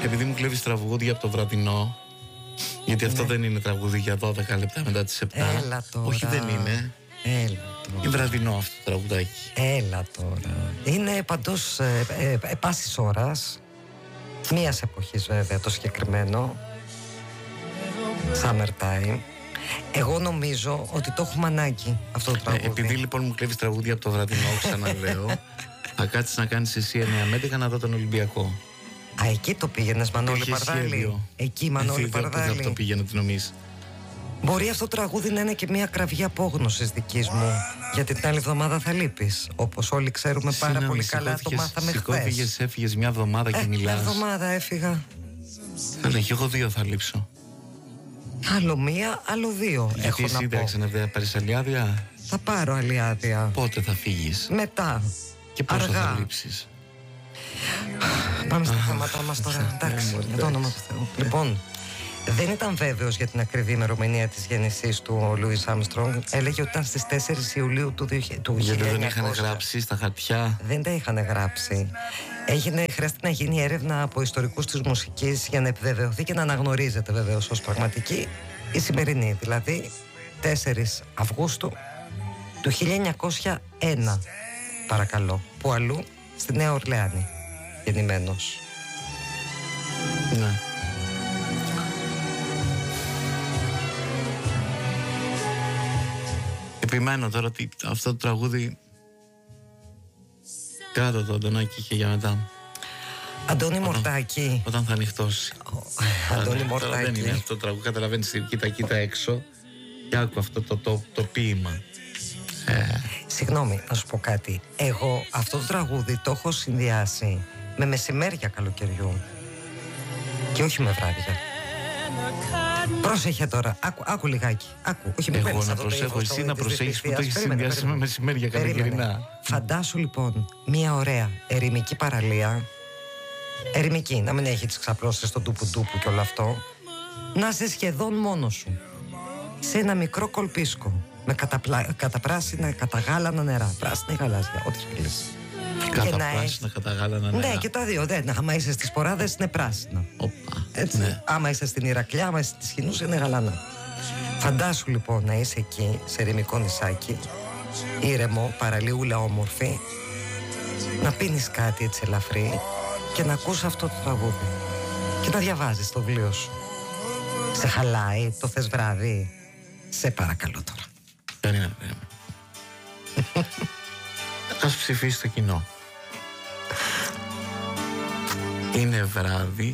Επειδή μου κλέβεις τραγούδια από το βραδινό, γιατί αυτό δεν είναι τραγούδι για 12 λεπτά μετά τις 7. Έλα τώρα. Όχι, δεν είναι. Έλα τώρα. Είναι βραδινό αυτό το τραγουδάκι. Έλα τώρα. Είναι παντός πάσης ώρας. Μίας εποχής βέβαια το συγκεκριμένο. Summertime. Εγώ νομίζω ότι το έχουμε ανάγκη αυτό το τραγούδι. Επειδή λοιπόν μου κλέβεις τραγούδια από το βραδινό, ξαναλέω, θα κάτσεις να κάνεις εσύ 9 με 11 να δω τον Ολυμπιακό. Α, εκεί το πήγαινες, Μανώλη Παρδάλη. Εκεί, Μανώλη Παρδάλη. Δεν το πήγαινε, τι νομίζεις? Μπορεί αυτό το τραγούδι να είναι και μια κραυγή απόγνωσης δικής μου. Γιατί την άλλη εβδομάδα θα λείπεις. Όπως όλοι ξέρουμε πάρα πολύ καλά, το μάθαμε χθες. Έφυγες μια εβδομάδα και μιλάς. Μια εβδομάδα έφυγα. Αλλά και εγώ 2 θα λείψω. Άλλο μία, άλλο 2. Γιατί εσύ δεν πάρεις άλλη άδεια? Θα πάρω άλλη άδεια. Πότε θα φύγεις? Μετά. Και πόσο αργά θα λείψεις? Πάμε στα θέματα μας τώρα. Εντάξει, για το όνομα του Θεού. Λοιπόν, δεν ήταν βέβαιος για την ακριβή ημερομηνία της γέννησής του ο Λούις Άρμστρονγκ. Έλεγε ότι ήταν στις 4 Ιουλίου του 1900. Γιατί δεν είχαν γράψει στα χαρτιά? Δεν τα είχαν γράψει. Χρειάστηκε να γίνει έρευνα από ιστορικούς της μουσικής για να επιβεβαιωθεί και να αναγνωρίζεται βεβαίως ως πραγματική η σημερινή, δηλαδή 4 Αυγούστου του 1901, παρακαλώ, που αλλού στη Νέα Ορλεάνη γεννημένος. Ναι. Επιμένω τώρα ότι αυτό το τραγούδι κάτω το Αντωνάκη και για μετά. Αντώνη Μορτάκη. Όταν θα ανοιχτώσει. Αντώνη Μορτάκη. Τώρα δεν είναι αυτό το τραγούδι, καταλαβαίνεις, κοίτα έξω και άκου αυτό το ποίημα. Συγγνώμη, να σου πω κάτι. Εγώ αυτό το τραγούδι το έχω συνδυάσει με μεσημέρια καλοκαιριού και όχι με βράδια. Πρόσεχε τώρα, άκου λιγάκι. Όχι, εγώ να προσέχω, εσύ να προσέχεις που το έχεις συνδυάσει με μεσημέρια καλοκαιρινά. Φαντάσου λοιπόν μια ωραία ερημική παραλία. Ερημική, να μην έχει τις ξαπλώσεις στον τούπου και όλο αυτό. Να είσαι σχεδόν μόνος σου σε ένα μικρό κολπίσκο με καταπράσινα, καταγάλανα νερά. Πράσινα ή γαλάζια, ό,τι θέλεις. Καταπράσινα, καταγάλανα νερά. Ναι, και τα δύο. Άμα είσαι στις Ποράδες είναι πράσινα. Έτσι. Ναι. Άμα είσαι στην Ηρακλιά, άμα είσαι στις Χινούς είναι γαλάνα. Φαντάσου λοιπόν να είσαι εκεί σε ερημικό νησάκι, ήρεμο, παραλίουλα όμορφη, να πίνεις κάτι έτσι ελαφρύ και να ακούς αυτό το τραγούδι και να διαβάζεις το βιβλίο σου. Σε χαλάει, το θες βράδυ? Σε παρακαλώ τώρα. Δεν είναι. Ας ψηφίσει το κοινό. Είναι βράδυ,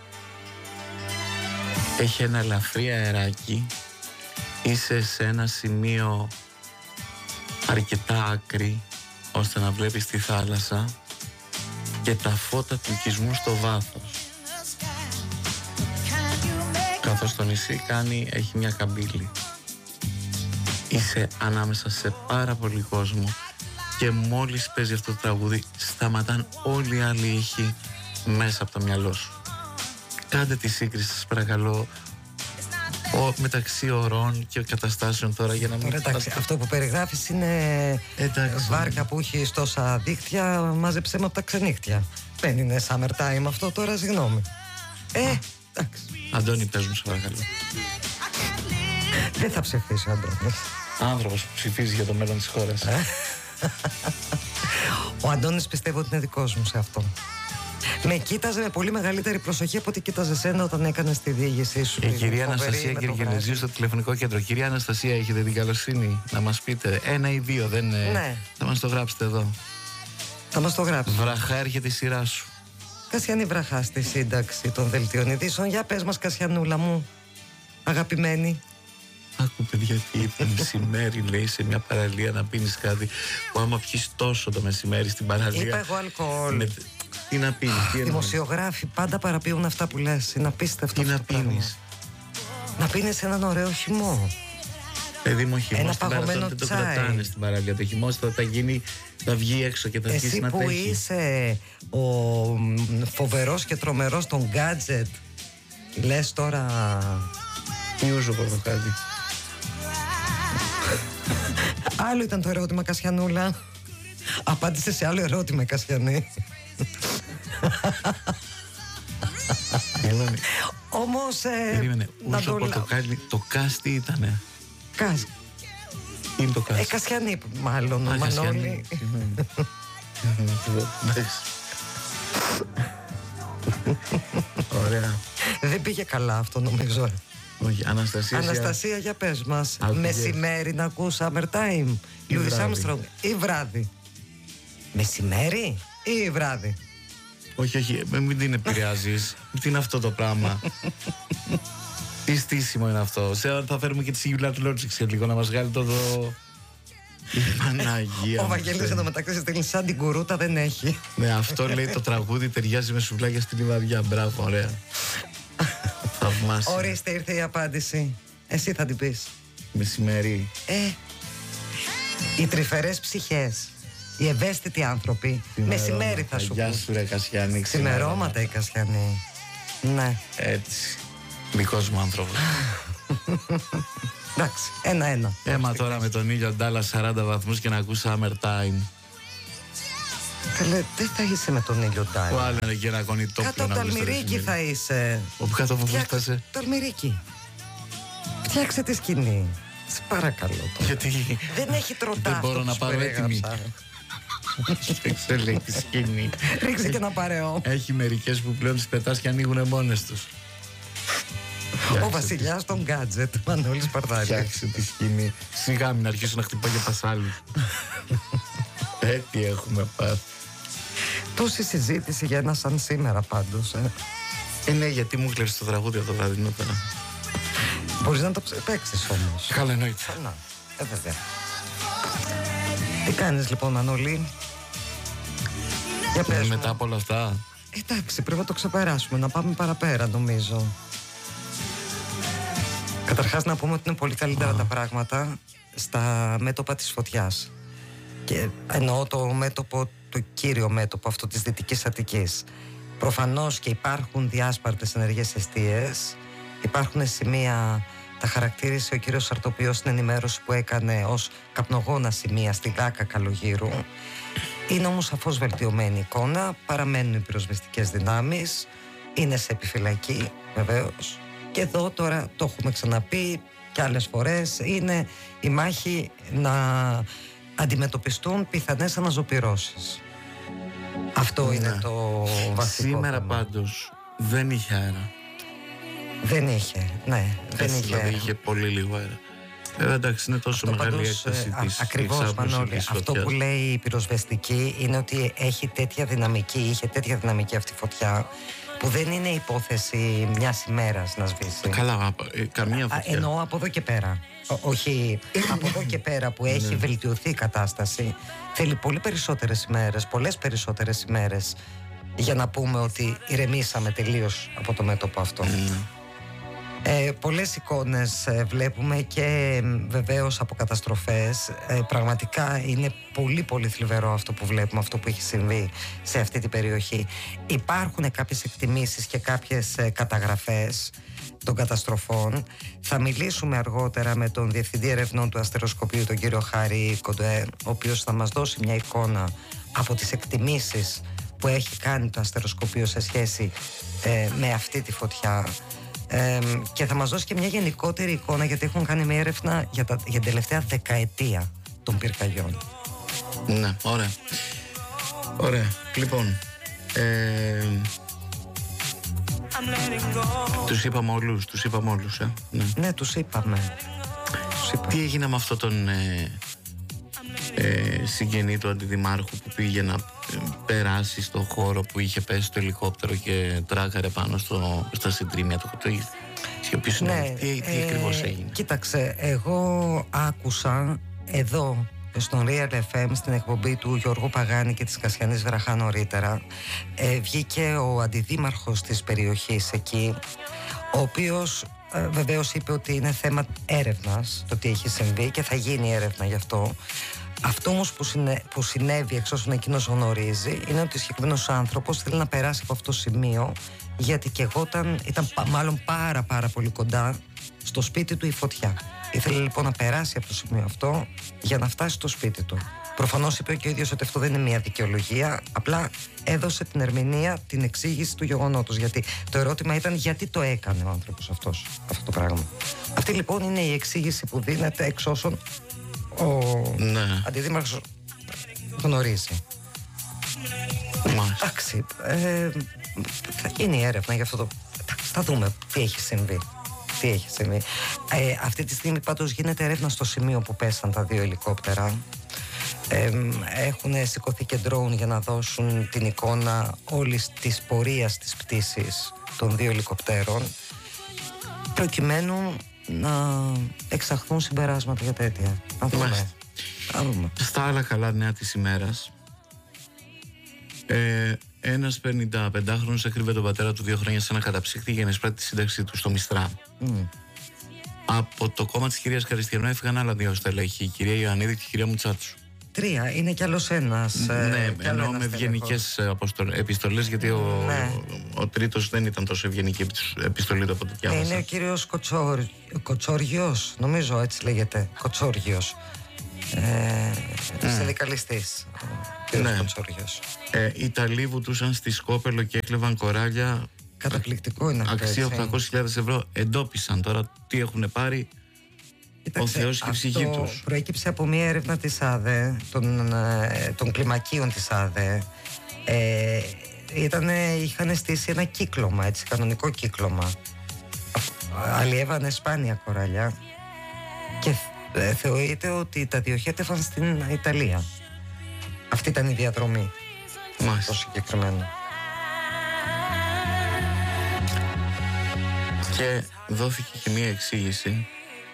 έχει ένα ελαφρύ αεράκι, είσαι σε ένα σημείο αρκετά άκρη ώστε να βλέπεις τη θάλασσα και τα φώτα του οικισμού στο βάθος, καθώς το νησί έχει μια καμπύλη. Είσαι ανάμεσα σε πάρα πολύ κόσμο και μόλις παίζει αυτό το τραγούδι σταματάν όλοι οι άλλοι ήχοι μέσα από το μυαλό σου. Κάντε τη σύγκριση σας παρακαλώ μεταξύ ωρών και καταστάσεων τώρα για να μην... Εντάξει, αυτό που περιγράφεις είναι βάρκα που έχει τόσα δίχτυα, μάζεψέ με από τα ξενύχτια. Δεν είναι summertime αυτό τώρα, συγγνώμη. Εντάξει. Αντώνη, πες μου σε παρακαλώ. Δεν θα ψηφίσει ο Αντώνης. Άνθρωπος που ψηφίζει για το μέλλον της χώρας. Ο Αντώνης πιστεύω ότι είναι δικός μου σε αυτό. Με κοίταζε με πολύ μεγαλύτερη προσοχή από ό,τι κοίταζε εσένα όταν έκανες τη διήγησή σου. Η κυρία Αναστασία Γεργελεζίου στο τηλεφωνικό κέντρο. Κυρία Αναστασία, έχετε την καλοσύνη να μας πείτε 1 ή 2, δεν είναι? Ναι. Θα μας το γράψετε εδώ. Θα μας το γράψετε. Βραχά, έρχεται η σειρά σου. Κασιανή Βραχά στη σύνταξη των δελτίων ειδήσεων. Για πες μας, Κασιανούλα μου, αγαπημένη. Άκου παιδιά τι είπε, μεσημέρι λέει σε μια παραλία να πίνεις κάτι που άμα πιείς τόσο το μεσημέρι στην παραλία. Είπα εγώ αλκοόλ. Τι να πίνεις, τι δημοσιογράφοι πάντα παραποιούν αυτά που λες. Είναι απίστευτο. Τι να πίνεις? Να πίνεις έναν ωραίο χυμό. Παιδί μου, χυμός ένα στην παραλία δεν το κρατάνε στην παραλία. Το χυμός θα βγει έξω και θα αρχίσει να τρέχει. Εσύ που είσαι ο φοβερός και τρομερός των gadget, λες τώρα Ιούζο πορτοκάλι. Άλλο ήταν το ερώτημα, Κασιανούλα. Απάντησε σε άλλο ερώτημα, Κασιανή. Όμως περίμενε, ούζο πορτοκάλι. Το Κας τι ήτανε? Κας. Είναι το Κας. Κασιανή μάλλον, ο Μανώλη. Ωραία. Δεν πήγε καλά αυτό νομίζω. Όχι, Αναστασία, για πες μας. Μεσημέρι να ακούς Summertime, Louis Armstrong, ή βράδυ? Μεσημέρι ή βράδυ? Όχι, μην την επηρεάζεις. Τι είναι αυτό το πράγμα? Τι στήσιμο είναι αυτό? Θα φέρουμε και τη Singular Logic σε λίγο να μας βγάλει το εδώ. Παναγία. Ο Βαγγέλης εδώ μεταξύ στέλνει σαν την κουρούτα, δεν έχει. Ναι, αυτό λέει το τραγούδι, ταιριάζει με σουβλάκια στη λιβαδιά. Μπράβο, ωραία. Θαυμάσια. Ορίστε, ήρθε η απάντηση. Εσύ θα την πεις. Μεσημέρι. Οι τρυφερές ψυχές, οι ευαίσθητοι άνθρωποι, μεσημέρι θα σου πούν. Γεια σου ρε Κασιανή. Ξημερώματα η Κασιανή. Ναι. Έτσι. Δικός μου άνθρωπος. Εντάξει, 1-1. Έμα τώρα με τον ήλιο Ντάλλα 40 βαθμούς και να ακούς Summertime. Καλέ, δεν θα είσαι με τον ήλιο Ντάλλα. Που άλλο είναι και ένα κονιτόπλο. Κάτω από το Αλμυρίκι θα είσαι. Όπου κάτω από πού φτάσε? Το Αλμυρίκι. Φτιάξε τη σκηνή. Σε παρακαλώ τώρα. Γιατί δεν έχει τροτά. Δεν μπορώ να πάρω έτοιμη. Εξέλεγε τη σκηνή. Ρίξε και ένα παρεό. Έχει μερικές που πλέον τις πετάς και ανοίγουν μόνες τους. Ο βασιλιάς των γκάτζετ, Μανώλης Παρδάρη. Φτιάξε τη σκηνή. Σιγά μην αρχίσω να χτυπάω για πασάλι. Έτσι έχουμε πάθει. Τόση συζήτηση για ένα σαν σήμερα πάντως. Ναι, γιατί μου κλέψεις το τραγούδι από το βραδινό τώρα. Μπορείς να το παίξεις όμως. Καλά, εννοείται. Βέβαια. Τι κάνεις λοιπόν, Μανώλη? Για πες μετά από όλα αυτά. Εντάξει, πρέπει να το ξεπεράσουμε, να πάμε παραπέρα νομίζω. Καταρχάς να πούμε ότι είναι πολύ καλύτερα τα πράγματα στα μέτωπα της φωτιάς. Και εννοώ το μέτωπο, το κύριο μέτωπο αυτό της Δυτικής Αττικής. Προφανώς και υπάρχουν διάσπαρτες ενεργές εστίες. Υπάρχουν σημεία, τα χαρακτήρισε ο κύριος Σαρτοπιός στην ενημέρωση που έκανε ως καπνογόνα σημεία στη Δάκα Καλογύρου. Είναι όμως σαφώς βελτιωμένη εικόνα, παραμένουν οι πυροσβεστικές δυνάμεις, είναι σε επιφυλακή βεβαίως. Και εδώ τώρα το έχουμε ξαναπεί και άλλες φορές, είναι η μάχη να αντιμετωπιστούν πιθανές αναζωπυρώσεις. Αυτό είναι το βασικό. Σήμερα πάντως δεν είχε αέρα. Δεν είχε, ναι, δεν είχε δηλαδή αέρα. είχε πολύ λίγο αέρα. Εντάξει, είναι τόσο αυτό μεγάλη έκταση της. Ακριβώς, Μανώλη, αυτό που λέει η πυροσβεστική είναι ότι έχει τέτοια δυναμική, είχε τέτοια δυναμική αυτή η φωτιά, που δεν είναι υπόθεση μιας ημέρας να σβήσει. Καλά, καμία φωτιά. Εννοώ από εδώ και πέρα. Όχι, από εδώ και πέρα που έχει βελτιωθεί η κατάσταση, θέλει πολύ περισσότερες ημέρες, πολλές περισσότερες ημέρες, για να πούμε ότι ηρεμήσαμε τελείως από το μέτωπο αυτό. Πολλές εικόνες βλέπουμε και βεβαίως από καταστροφές. Πραγματικά είναι πολύ πολύ θλιβερό αυτό που βλέπουμε, αυτό που έχει συμβεί σε αυτή την περιοχή. Υπάρχουν κάποιες εκτιμήσεις και κάποιες καταγραφές των καταστροφών. Θα μιλήσουμε αργότερα με τον Διευθυντή Ερευνών του Αστεροσκοπείου, τον κύριο Χάρη Κοντοέ, ο οποίος θα μας δώσει μια εικόνα από τις εκτιμήσεις που έχει κάνει το Αστεροσκοπείο σε σχέση με αυτή τη φωτιά. Και θα μας δώσει και μια γενικότερη εικόνα, γιατί έχουν κάνει μια έρευνα για την τελευταία δεκαετία των πυρκαγιών. Ναι, ωραία. Ωραία, λοιπόν τους είπαμε όλους, Ναι, τους είπαμε. Τι έγινε με αυτό τον συγγενή του αντιδημάρχου που πήγε να περάσει στο χώρο που είχε πέσει το ελικόπτερο και τράκαρε πάνω στα συντρίμια του? Ναι, τι ακριβώς έγινε? Κοίταξε, εγώ άκουσα εδώ στον Real FM, στην εκπομπή του Γιώργου Παγάνη και της Κασιανής Βραχά νωρίτερα, βγήκε ο αντιδήμαρχος της περιοχής εκεί, ο οποίος βεβαίως είπε ότι είναι θέμα έρευνας το τι έχει συμβεί και θα γίνει έρευνα γι' αυτό. Αυτό όμως που συνέβη, εξ όσων εκείνος γνωρίζει, είναι ότι ο συγκεκριμένος άνθρωπος θέλει να περάσει από αυτό το σημείο, γιατί και εγώ ήταν μάλλον πάρα πολύ κοντά στο σπίτι του η φωτιά. Ήθελε λοιπόν να περάσει από το σημείο αυτό για να φτάσει στο σπίτι του. Προφανώς είπε και ο ίδιος ότι αυτό δεν είναι μια δικαιολογία, απλά έδωσε την ερμηνεία, την εξήγηση του γεγονότος. Γιατί το ερώτημα ήταν γιατί το έκανε ο άνθρωπος αυτός, αυτό το πράγμα. Αυτή λοιπόν είναι η εξήγηση που δίνεται εξ όσων ο αντιδήμαρχος γνωρίζει. Εντάξει, θα γίνει έρευνα για αυτό το... Θα δούμε τι έχει συμβεί. Αυτή τη στιγμή πάντως γίνεται έρευνα στο σημείο που πέσαν τα 2 ελικόπτερα. Έχουν σηκωθεί και ντρόουν για να δώσουν την εικόνα όλης της πορείας της πτήσης των 2 ελικοπτέρων, προκειμένου να εξαχθούν συμπεράσματα για τέτοια. Να δούμε. Στα άλλα καλά νέα της ημέρας, ένας 55χρονος έκρυβε τον πατέρα του 2 χρόνια σε ένα καταψύκτη για να εισπράττει τη σύνταξή του στο Μιστρά. Από το κόμμα της κυρίας Καριστιανού έφυγαν άλλα 2 στελέχη, η κυρία Ιωαννίδη και η κυρία Μουτσάτσου. 3, είναι κι άλλος ένας. Ναι, εννοώ με ευγενικές επιστολές, γιατί ο τρίτος δεν ήταν τόσο ευγενική επιστολή του από ό,τι διάβασα. Είναι ο κύριος Κοτσόργιος, νομίζω έτσι λέγεται. Κοτσόργιος. Συνδικαλιστής. Ναι. Οι Ιταλοί βουτούσαν στη Σκόπελο και έκλεβαν κοράλια. Καταπληκτικό είναι αυτό. Αξία 800.000 ευρώ. Εντόπισαν τώρα τι έχουν πάρει. Κοίταξε, ο Θεός και η ψυχή τους. Προέκυψε από μια έρευνα της ΑΔΕ, των κλιμακίων της ΑΔΕ. Είχαν στήσει ένα κύκλωμα, έτσι, κανονικό κύκλωμα. Αλλιεύανε σπάνια κοράλια και θεωρείται ότι τα διοχέτευαν στην Ιταλία. Αυτή ήταν η διαδρομή. Το συγκεκριμένο. Και δόθηκε και μία εξήγηση.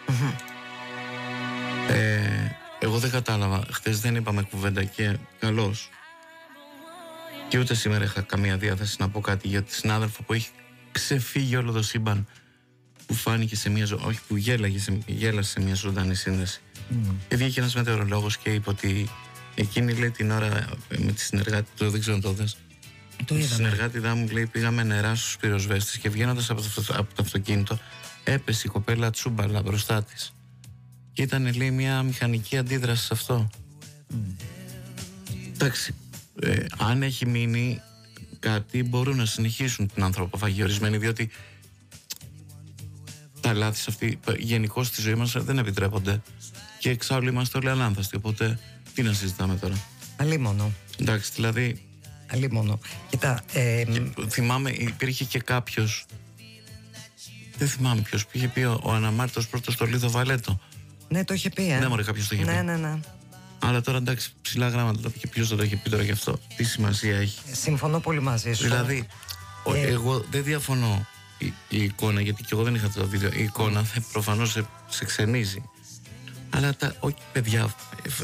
Εγώ δεν κατάλαβα. Χτες δεν είπαμε κουβέντα και καλώς. Και ούτε σήμερα είχα καμία διάθεση να πω κάτι για τη συνάδελφο που έχει ξεφύγει όλο το σύμπαν, που φάνηκε σε μια όχι που γέλασε σε μια ζωντανή σύνδεση. Και βγήκε ένας μετεωρολόγος και είπε ότι εκείνη, λέει, την ώρα με τη συνεργάτη του, δεν ξέρω αν το δες, τη συνεργάτη μου, λέει, πήγαμε νερά στους πυροσβέστες και βγαίνοντας από το αυτοκίνητο έπεσε η κοπέλα τσούμπαλα μπροστά της. Και ήταν, λέει, μια μηχανική αντίδραση σε αυτό. Εντάξει, αν έχει μείνει κάτι, μπορούν να συνεχίσουν την ανθρωποφαγή ορισμένοι, διότι τα λάθη σε αυτή γενικώς στη ζωή μας δεν επιτρέπονται και εξάλλου είμαστε όλοι ανάνθαστοι, οπότε τι να συζητάμε τώρα. Αλίμονο. Εντάξει, δηλαδή αλίμονο. Κοίτα, θυμάμαι υπήρχε και κάποιος, δεν θυμάμαι ποιος, που είχε πει ο αναμάρτητος πρώτος στο Λίδο Βαλέτο. Ναι, το είχε πει, Ναι, μωρέ, κάποιος το είχε πει. Ναι. Αλλά τώρα εντάξει, ψηλά γράμματα το πει, ποιος δεν το είχε πει τώρα γι' αυτό. Τι σημασία έχει. Συμφωνώ πολύ μαζί σου. Δηλαδή, εγώ δεν διαφωνώ η εικόνα, γιατί και εγώ δεν είχα το βίντεο. Η εικόνα προφανώς σε ξενίζει. Αλλά όχι, παιδιά,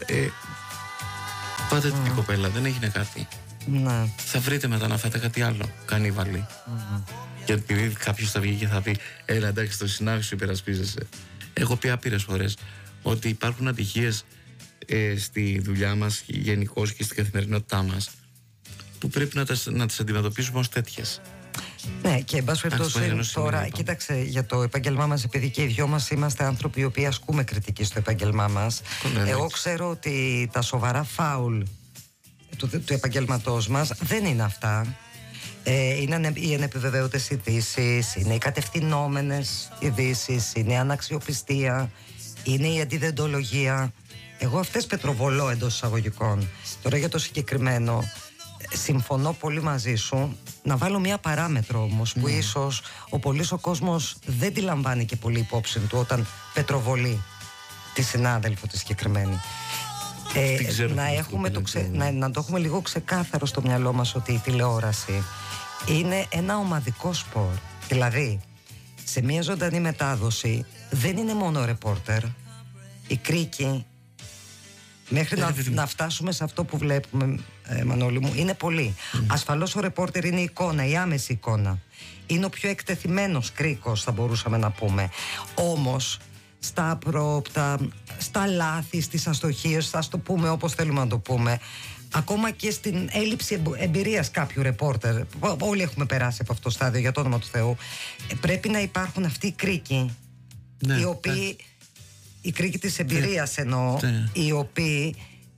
πάτε την κοπέλα, δεν έγινε κάτι. Ναι. Θα βρείτε μετά να φάτε κάτι άλλο, κανίβαλι. Και επειδή κάποιος θα βγει και θα πει, έλα, εντάξει, το συνάδελφο σου υπερασπίζεσαι. Έχω πει άπειρες φορές ότι υπάρχουν ατυχίες στη δουλειά μας γενικώς και στην καθημερινότητά μας που πρέπει να τις αντιμετωπίσουμε ως τέτοιες. Ναι, και εν πάση περιπτώσει τώρα, κοίταξε, για το επάγγελμά μας, επειδή και οι δυο μας είμαστε άνθρωποι οι οποίοι ασκούμε κριτική στο επάγγελμά μας, εγώ ξέρω ότι τα σοβαρά φάουλ του επαγγελματός μας δεν είναι αυτά. Είναι οι ανεπιβεβαίωτες ειδήσεις, είναι οι κατευθυνόμενες ειδήσεις, είναι η αναξιοπιστία, είναι η αντιδεντολογία. Εγώ αυτές πετροβολώ εντός εισαγωγικών. Τώρα για το συγκεκριμένο, συμφωνώ πολύ μαζί σου. Να βάλω μια παράμετρο όμως που ίσως ο κόσμος δεν τη λαμβάνει και πολύ υπόψη του όταν πετροβολεί τη συνάδελφο τη συγκεκριμένη. Να το έχουμε λίγο ξεκάθαρο στο μυαλό μας ότι η τηλεόραση είναι ένα ομαδικό σπορ. Δηλαδή, σε μια ζωντανή μετάδοση δεν είναι μόνο ρεπόρτερ, η κρίκη, μέχρι να φτάσουμε σε αυτό που βλέπουμε, Μανώλη μου, είναι πολύ. Ασφαλώς ο ρεπόρτερ είναι η εικόνα, η άμεση εικόνα. Είναι ο πιο εκτεθειμένος κρίκος, θα μπορούσαμε να πούμε. Όμως, στα απρόπτα, στα λάθη, στις αστοχίες, θα το πούμε όπως θέλουμε να το πούμε, ακόμα και στην έλλειψη εμπειρίας κάποιου ρεπόρτερ, όλοι έχουμε περάσει από αυτό το στάδιο, για το όνομα του Θεού, πρέπει να υπάρχουν αυτοί οι κρίκοι, οι οποίοι, οι κρίκοι της εμπειρίας εννοώ, οι οποίοι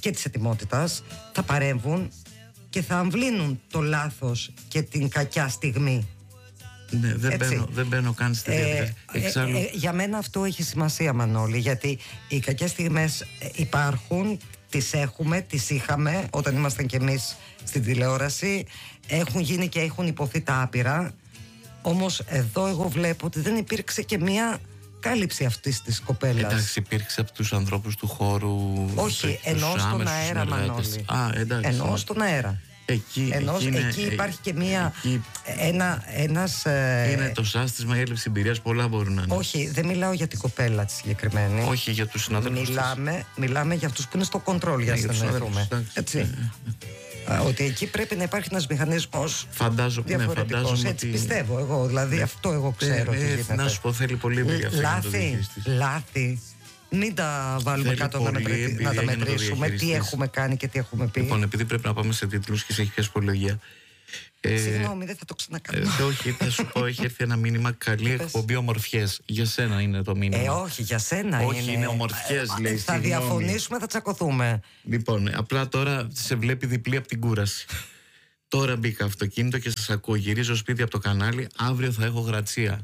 και της ετοιμότητας, θα παρέμβουν και θα αμβλύνουν το λάθος και την κακιά στιγμή. Ναι, δεν μπαίνω καν στη διαδικασία. Για μένα αυτό έχει σημασία, Μανώλη, γιατί οι κακές στιγμές υπάρχουν, τις έχουμε, τις είχαμε όταν ήμασταν κι εμείς στην τηλεόραση, έχουν γίνει και έχουν υποθεί τα άπειρα. Όμως εδώ εγώ βλέπω ότι δεν υπήρξε και μία κάλυψη αυτής της κοπέλας. Εντάξει, υπήρξε από τους ανθρώπους του χώρου. Όχι, εννοώ στον αέρα, Μανώλη. Εννοώ στον αέρα. Εκεί υπάρχει και ένας... Είναι το σάστισμα, η έλλειψη εμπειρίας, πολλά μπορούν να είναι. Όχι, δεν μιλάω για την κοπέλα τη συγκεκριμένη. Όχι, για τους συναδέλφους. Μιλάμε για αυτούς που είναι στο κοντρόλ, για να συνεννοηθούμε. Έτσι. Ότι εκεί πρέπει να υπάρχει ένας μηχανισμός διαφορετικός. Έτσι πιστεύω εγώ, δηλαδή αυτό εγώ ξέρω. Να σου πω, θέλει πολύ δουλειά. Λάθη. Μην τα βάλουμε κάτω να τα μετρήσουμε τι έχουμε κάνει και τι έχουμε πει. Λοιπόν, επειδή πρέπει να πάμε σε τίτλους και σε έχει πιάσει πολλολογία. Συγγνώμη, δεν θα το ξανακάνω. Όχι, θα σου πω, έχει έρθει ένα μήνυμα. Καλή εκπομπή, ομορφιές. Για σένα είναι το μήνυμα. Όχι, για σένα είναι. Όχι, είναι ομορφιές, λέει. Θα διαφωνήσουμε, θα τσακωθούμε. Λοιπόν, απλά τώρα σε βλέπει διπλή από την κούραση. Τώρα μπήκα αυτοκίνητο και σας ακούω. Γυρίζω σπίτι από το κανάλι. Αύριο θα έχω γρατσία.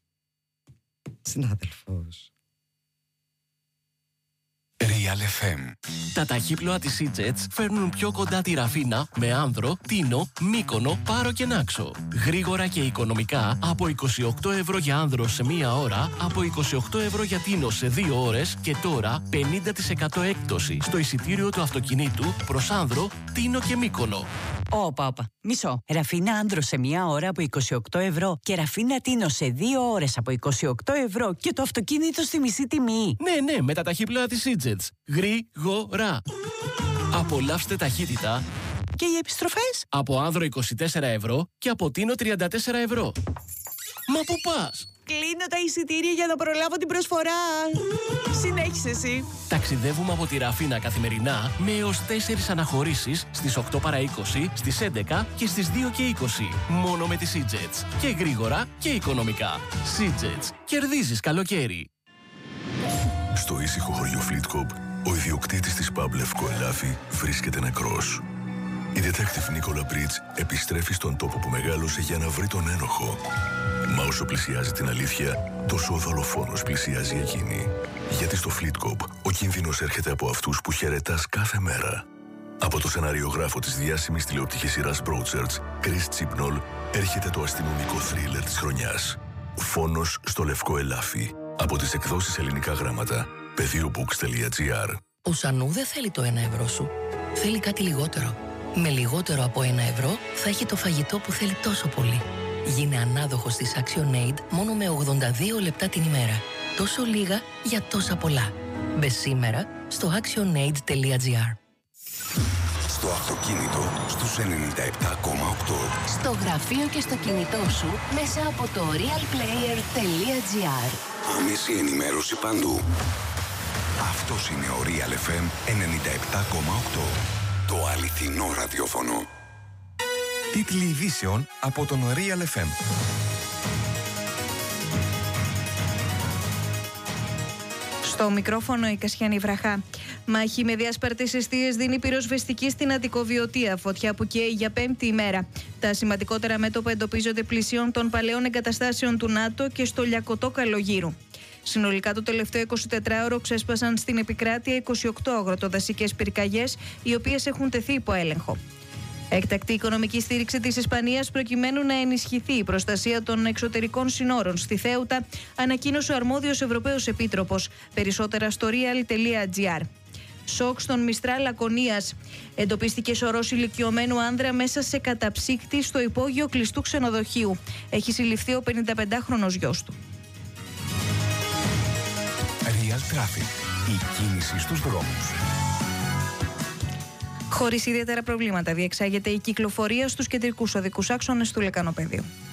Συνάδελφος. Real FM. Τα ταχύπλοα της E-Jets φέρνουν πιο κοντά τη Ραφίνα με Άνδρο, Τίνο, Μύκονο, Πάρο και Νάξο. Γρήγορα και οικονομικά από 28 ευρώ για Άνδρο σε μία ώρα, από 28 ευρώ για Τίνο σε 2 ώρες και τώρα 50% έκπτωση στο εισιτήριο του αυτοκινήτου προς Άνδρο, Τίνο και Μύκονο. Όπα, μισό. Ραφίνα Άνδρο σε μία ώρα από 28 ευρώ και Ραφίνα Τίνο σε 2 ώρες από 28 ευρώ και το αυτοκίνητο στη μισή τιμή. Ναι, με τα ταχύπλοα της E-Jets. Γρήγορα. Απολαύστε ταχύτητα. Και οι επιστροφές? Από Άνδρο 24 ευρώ και από Τίνο 34 ευρώ. Μα πού πας? Κλείνω τα εισιτήρια για να προλάβω την προσφορά. Συνέχισε εσύ. Ταξιδεύουμε από τη Ραφίνα καθημερινά με έως 4 αναχωρήσεις στις 8 παρά 20, στις 11 και στις 2 και 20. Μόνο με τις E-Jets. Και γρήγορα και οικονομικά. E-Jets. Κερδίζεις καλοκαίρι. Στο ήσυχο χωριό Φλίτκοπ, ο ιδιοκτήτης της pub Λευκό Ελάφι βρίσκεται νεκρός. Η detective Νίκολα Μπρίτς επιστρέφει στον τόπο που μεγάλωσε για να βρει τον ένοχο. Μα όσο πλησιάζει την αλήθεια, τόσο ο δολοφόνος πλησιάζει εκείνη. Γιατί στο Φλίτκοπ ο κίνδυνος έρχεται από αυτούς που χαιρετάς κάθε μέρα. Από το σεναριογράφο της διάσημης τηλεοπτικής σειράς Broadchurch, Chris Chibnall, έρχεται το αστυνομικό θρίλερ της χρονιάς. Φόνος στο Λευκό Ελάφι. Από τις εκδόσεις Ελληνικά Γράμματα, pediobooks.gr. Ο Σανού δεν θέλει το 1 ευρώ σου. Θέλει κάτι λιγότερο. Με λιγότερο από 1 ευρώ θα έχει το φαγητό που θέλει τόσο πολύ. Γίνε ανάδοχος της ActionAid μόνο με 82 λεπτά την ημέρα. Τόσο λίγα για τόσα πολλά. Μπες σήμερα στο actionaid.gr. Στο αυτοκίνητο στους 97,8. Στο γραφείο και στο κινητό σου μέσα από το realplayer.gr. Άμεση ενημέρωση παντού. Αυτός είναι ο Real FM 97,8. Το αληθινό ραδιόφωνο. Τίτλοι ειδήσεων από τον Real FM. Στο μικρόφωνο η Κασιάνη Βραχά. Μάχη με διάσπαρτες εστίες δίνει πυροσβεστική στην Αττικοβιωτία, φωτιά που καίει για 5η ημέρα. Τα σημαντικότερα μέτωπα εντοπίζονται πλησίων των παλαιών εγκαταστάσεων του ΝΑΤΟ και στο Λιακωτό Καλογύρου. Συνολικά το τελευταίο 24ωρο ξέσπασαν στην επικράτεια 28 αγροτοδασικές πυρκαγιές, οι οποίες έχουν τεθεί υπό έλεγχο. Έκτακτη οικονομική στήριξη της Ισπανίας προκειμένου να ενισχυθεί η προστασία των εξωτερικών συνόρων στη Θέουτα, ανακοίνωσε ο αρμόδιος Ευρωπαίος Επίτροπος. Περισσότερα στο real.gr. Σοκ στον Μιστράλ Λακωνίας. Εντοπίστηκε σωρός ηλικιωμένου άνδρα μέσα σε καταψύκτη στο υπόγειο κλειστού ξενοδοχείου. Έχει συλληφθεί ο 55χρονος γιος του. Real Traffic. Η κίνηση στους δρόμους. Χωρίς ιδιαίτερα προβλήματα διεξάγεται η κυκλοφορία στους κεντρικούς οδικούς άξονες του Λεκανοπεδίου.